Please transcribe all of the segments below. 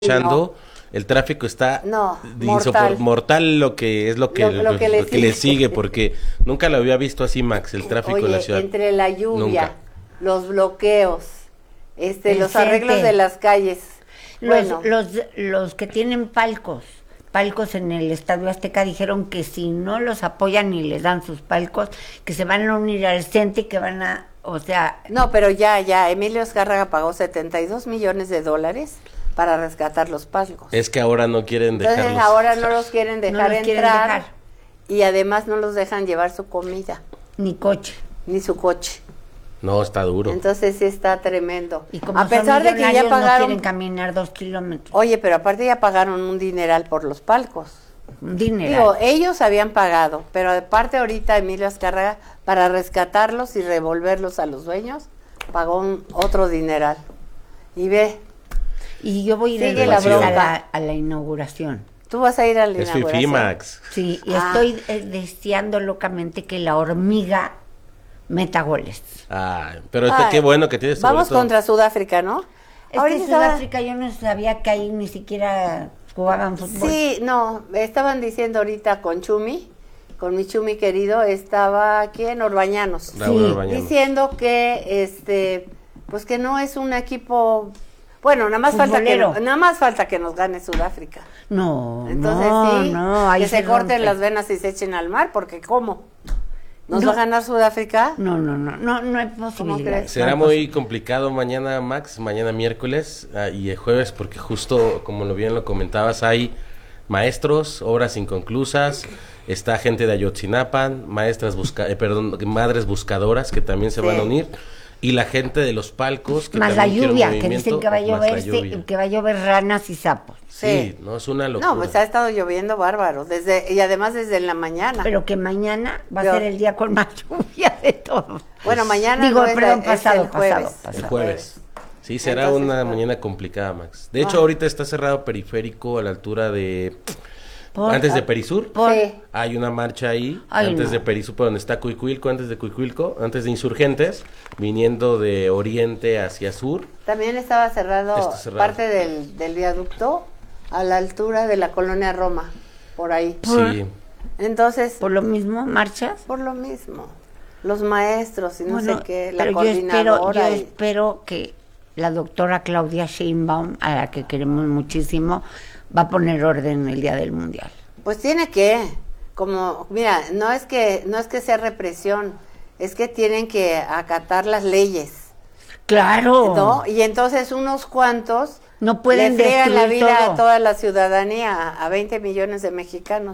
escuchando, el tráfico está mortal lo que le sigue, porque nunca lo había visto así, Max, el tráfico en la ciudad. Entre la lluvia, los bloqueos, los arreglos de las calles. Los que tienen palcos en el Estadio Azteca dijeron que si no los apoyan y les dan sus palcos, que se van a unir al CENTE y que van a, No, pero ya, Emilio Azcárraga pagó $72 millones para rescatar los palcos. Es que ahora no quieren dejarlos. Entonces ahora no los quieren dejar entrar. Y además no los dejan llevar su comida. Ni su coche. No, está duro. Entonces sí está tremendo. Y como a pesar de que ya pagaron, no quieren caminar 2 kilómetros. Oye, pero aparte ya pagaron un dineral por los palcos. Un dineral. Digo, ellos habían pagado, pero aparte ahorita Emilio Azcárraga, para rescatarlos y revolverlos a los dueños, pagó otro dineral. Y ve. Y yo voy a ir a la inauguración. ¿Tú vas a ir a la inauguración? Es fifí, Max. Sí, y estoy deseando locamente que la hormiga meta goles. Pero qué bueno que tienes. Vamos contra Sudáfrica, ¿no? En Sudáfrica yo no sabía que ahí ni siquiera jugaban fútbol. Sí, no, estaban diciendo ahorita con mi Chumi querido, estaba aquí en Orbañanos. Diciendo que pues que no es un equipo. Bueno, nada más falta que nos gane Sudáfrica. Entonces que se corten las venas y se echen al mar, porque ¿cómo? ¿Nos va a ganar Sudáfrica? No hay posibilidad. Será muy complicado mañana, Max, mañana miércoles y el jueves, porque justo, como bien lo comentabas, hay maestros, obras inconclusas, está gente de Ayotzinapan, madres buscadoras que también se van a unir. Y la gente de los palcos que más la lluvia, que dicen que va a llover que va a llover ranas y sapos. Sí, no es una locura. No, pues ha estado lloviendo bárbaro, y además desde la mañana. Pero que mañana va a ser el día con más lluvia de todo. Bueno, mañana pasado. El jueves. Sí, será una mañana complicada, Max. De hecho, ahorita está cerrado Periférico a la altura de... Antes de Perisur, hay una marcha ahí, de Perisur, donde está Cuicuilco, antes de Insurgentes, viniendo de oriente hacia sur. También estaba cerrado parte del viaducto a la altura de la colonia Roma, por ahí. Sí. Entonces... ¿Por lo mismo marchas? Por lo mismo. Los maestros y no sé qué, la coordinadora. Yo espero que la doctora Claudia Sheinbaum, a la que queremos muchísimo, va a poner orden el día del Mundial. Pues tiene que, mira, no es que sea represión, es que tienen que acatar las leyes. Claro. ¿No? Y entonces unos cuantos no pueden le fregan la vida todo. A toda la ciudadanía, a 20 millones de mexicanos.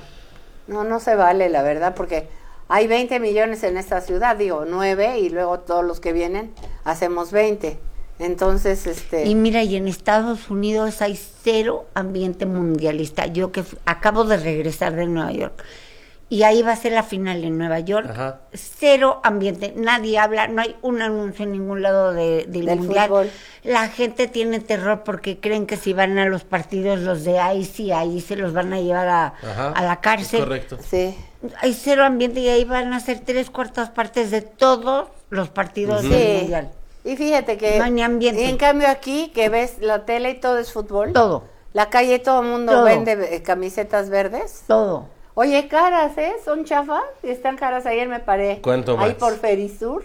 No se vale, la verdad, porque hay 20 millones en esta ciudad, 9, y luego todos los que vienen hacemos 20. Entonces, Y mira, y en Estados Unidos hay cero ambiente mundialista. Yo que acabo de regresar de Nueva York, y ahí va a ser la final en Nueva York. Cero ambiente, nadie habla, no hay un anuncio en ningún lado del mundial. Fútbol. La gente tiene terror porque creen que si van a los partidos los de ICE, ahí se los van a llevar a la cárcel. Es correcto. Sí. Hay cero ambiente y ahí van a ser 3/4 partes de todos los partidos del mundial. Y fíjate que no hay ni ambiente. Y en cambio aquí, que ves la tele y todo es fútbol. Todo. La calle todo el mundo vende camisetas verdes. Todo. Oye, caras, son chafas, están caras. Ayer me paré. ¿Cuánto más? Ahí por Perisur.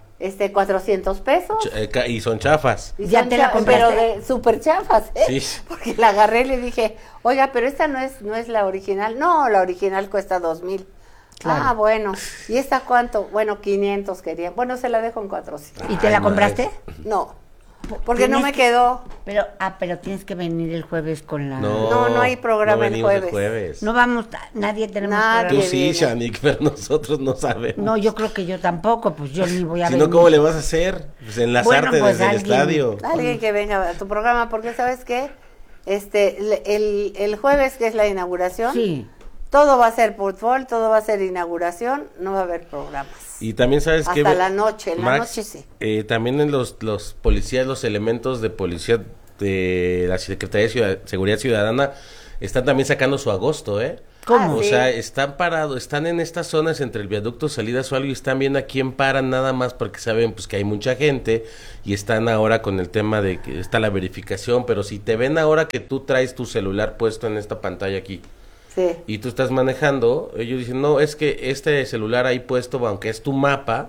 400 pesos. Y son chafas. Ya te la compraste. Pero de súper chafas, Sí. Porque la agarré y le dije, oiga, pero esta no es la original. No, la original cuesta 2,000. Claro. Bueno. ¿Y esta cuánto? Bueno, 500 quería. Bueno, se la dejo en 400. ¿Y te la compraste? No, porque no me quedó. Pero tienes que venir el jueves con la... No hay programa el jueves. No vamos, nadie tenemos programa. Tú sí, Shanik, pero nosotros no sabemos. No, yo creo que yo tampoco, pues yo ni voy a venir. Si no, ¿cómo le vas a hacer? Pues enlazarte desde el estadio. Alguien que venga a tu programa, porque ¿sabes qué? El jueves, que es la inauguración... Sí. Todo va a ser fútbol, todo va a ser inauguración, no va a haber programas. Y también sabes que... Hasta la noche, la noche sí. También en los policías, los elementos de policía de la Secretaría de Seguridad Ciudadana están también sacando su agosto, ¿Cómo? O sea, están parados, están en estas zonas entre el viaducto, salidas o algo, y están viendo a quién paran nada más porque saben pues que hay mucha gente y están ahora con el tema de que está la verificación, pero si te ven ahora que tú traes tu celular puesto en esta pantalla aquí, sí, y tú estás manejando, ellos dicen, no, es que este celular ahí puesto, aunque es tu mapa,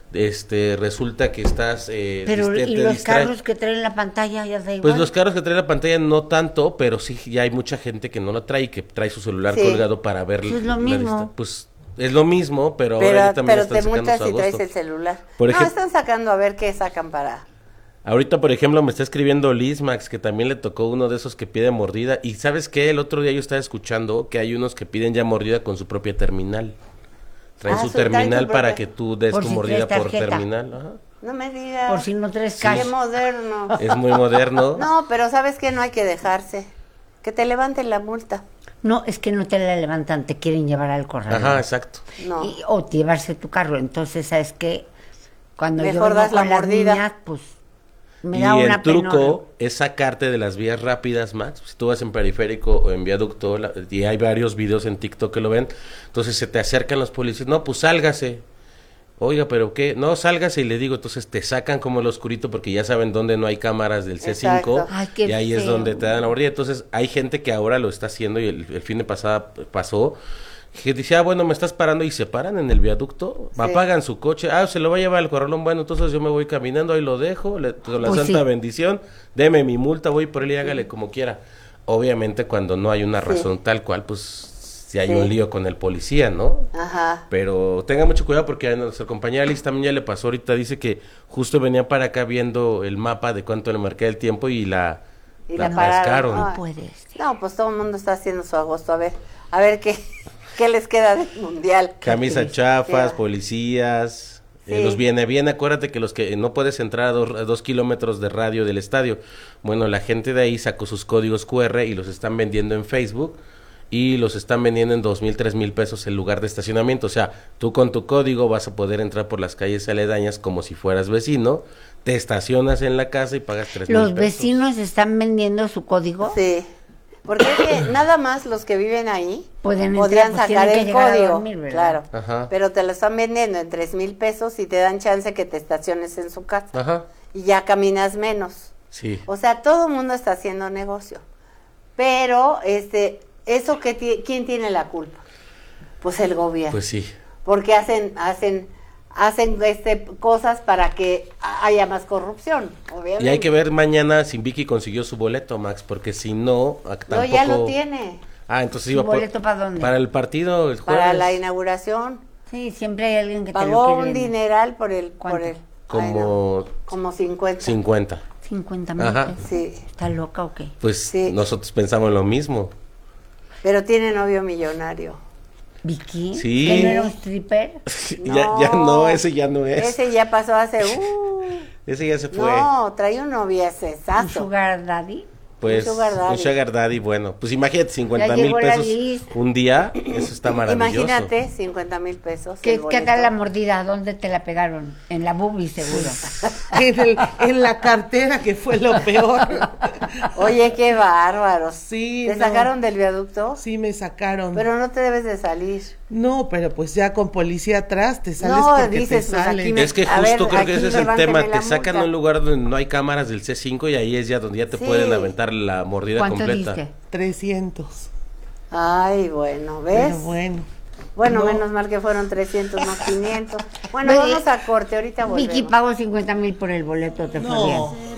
resulta que estás pero y los carros que traen la pantalla ya da igual. Pues los carros que traen la pantalla no tanto, pero sí ya hay mucha gente que no lo trae y que trae su celular colgado para ver pues es lo mismo. pues es lo mismo, pero ahora ya también te multas si traes el celular. Están sacando a ver qué sacan para. Ahorita, por ejemplo, me está escribiendo Liz Max, que también le tocó uno de esos que pide mordida, y ¿sabes qué? El otro día yo estaba escuchando que hay unos que piden ya mordida con su propia terminal. Traen su terminal para que tú des tu mordida por terminal. Ajá. No me digas. Por si no traes cash. Qué moderno. Es muy moderno. No, pero ¿sabes qué? No hay que dejarse. Que te levanten la multa. No, es que no te la levantan, te quieren llevar al corral. Ajá, exacto. No. O llevarse tu carro. Entonces, ¿sabes qué? Cuando mejor yo das la mordida. Niñas, pues me y da una el truco penora. es sacarte de las vías rápidas, Max. Si tú vas en periférico o en viaducto, y hay varios videos en TikTok que lo ven, entonces se te acercan los policías, no, pues sálgase. Oiga, ¿pero qué? No, sálgase, y le digo, entonces te sacan como el oscurito porque ya saben dónde no hay cámaras del C5. Ay, qué y ahí feo. es donde te dan la mordida. Entonces hay gente que ahora lo está haciendo y el fin de pasada pasó, que dice, bueno, me estás parando, y se paran en el viaducto, apagan su coche, se lo va a llevar al corralón, bueno, entonces yo me voy caminando, ahí lo dejo, con la Pues santa sí. bendición, deme mi multa, voy por él y hágale como quiera. Obviamente cuando no hay una razón tal cual, pues si hay un lío con el policía, ¿no? Ajá. Pero tenga mucho cuidado porque a nuestra compañera Liz también ya le pasó ahorita, dice que justo venía para acá viendo el mapa de cuánto le marqué el tiempo y la pescaron. No puedes. No, pues todo el mundo está haciendo su agosto, a ver qué les queda del mundial. Camisas chafas, policías, los viene, acuérdate que los que no puedes entrar a 2 kilómetros de radio del estadio, bueno, la gente de ahí sacó sus códigos QR y los están vendiendo en Facebook y los están vendiendo en 2,000, 3,000 pesos el lugar de estacionamiento, o sea, tú con tu código vas a poder entrar por las calles aledañas como si fueras vecino, te estacionas en la casa y pagas 3,000 pesos. ¿Los vecinos están vendiendo su código? Sí. Porque es que nada más los que viven ahí podrían sacar el código, dormir, claro. Ajá. Pero te lo están vendiendo en 3,000 pesos y te dan chance que te estaciones en su casa. Ajá. Y ya caminas menos. Sí. O sea, todo el mundo está haciendo negocio. Pero, eso ¿quién tiene la culpa? Pues el gobierno. Pues sí. Porque hacen cosas para que haya más corrupción, obviamente. Y hay que ver mañana si Vicky consiguió su boleto, Max, porque si no, tampoco... No, ya lo tiene. Entonces ¿Su boleto para dónde? Para el partido el jueves. Para la inauguración. Sí, siempre hay alguien que te lo Pagó quiere. un dineral por el... Como... Como 50. 50. 50,000 Ajá. pesos. Sí. ¿Está loca o qué? Pues Sí. nosotros pensamos lo mismo. Pero tiene novio millonario. ¿Vicky? Sí. ¿Que no era un stripper? Ya no, ese ya no es. Ese ya pasó hace... Ese ya se fue. No, trae un noviecesazo. ¿Un sugar daddy? Pues un sugar daddy. un sugar daddy, bueno, pues imagínate, 50,000 llegó la pesos Liz. un día, eso está maravilloso. Imagínate, 50,000 pesos. ¿Qué el boleto. tal la mordida? ¿Dónde te la pegaron? En la boobie, seguro. en la cartera, que fue lo peor. Oye, qué bárbaros. Sí, ¿Te sacaron del viaducto? Sí, me sacaron. Pero no te debes de salir. No, pero pues ya con policía atrás te sales No, porque dices, te pues, salen. aquí me- Es que A justo ver, creo que aquí ese es el levánteme tema, la te sacan a multa. un lugar donde no hay cámaras del C5 y ahí es ya donde ya te Sí. pueden aventar la mordida ¿Cuánto completa. diste? 300. Ay, bueno, ¿ves? Pero bueno. Bueno, No. menos mal que fueron 300, no 500. Bueno, Oye, vamos a corte, ahorita volvemos. Vicky pagó 50,000 por el boleto, te fue bien. No,